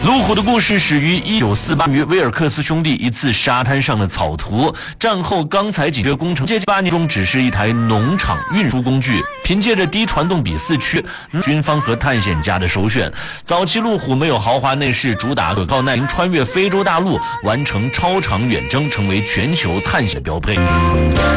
路虎的故事始于1948年威尔克斯兄弟一次沙滩上的草图。战后钢材警觉工程8年中只是一台农场运输工具，凭借着低传动比4驱，军方和探险家的首选。早期路虎没有豪华内饰，主打可靠耐力，穿越非洲大陆，完成超长远征，成为全球探险标配。